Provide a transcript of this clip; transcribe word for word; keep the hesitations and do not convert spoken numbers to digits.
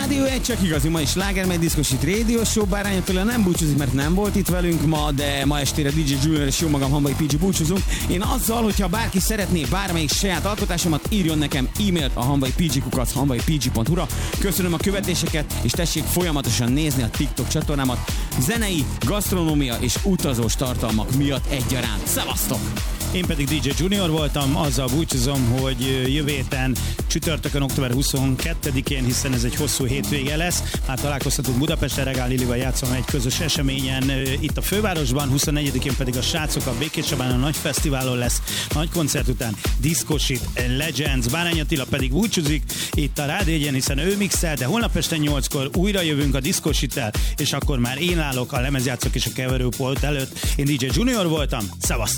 Rádió egy csak igazi, ma is sláger, meg diszkosít rádió show. Bárány Attila nem búcsúzik, mert nem volt itt velünk ma, de ma estére dé dzsé Junior és jó magam, Hamvai pé gé búcsúzunk. Én azzal, hogyha bárki szeretné bármelyik saját alkotásomat, írjon nekem e-mailt a hamvai pé gé kukac hamvai pé gé pont hu-ra. Köszönöm a követéseket, és tessék folyamatosan nézni a TikTok csatornámat zenei, gasztronómia és utazós tartalmak miatt egyaránt. Szevasztok! Én pedig dé dzsé Junior voltam, azzal búcsúzom, hogy jövő héten csütörtökön, október huszonkettedikén, hiszen ez egy hosszú hétvége lesz. Már találkozhatunk Budapesten, Regál Lilival játszom egy közös eseményen itt a fővárosban, huszonnegyedikén pedig a srácok a Békés Csabán a nagy fesztiválon lesz, nagy koncert után Discoshit Legends. Bárány Attila pedig búcsúzik itt a Rádió egyen, hiszen ő mixel, de holnap este nyolckor újra jövünk a Discoshittel, és akkor már én állok a lemezjátszók és a keverőpult előtt. Én dé dzsé Junior voltam, szevasztok!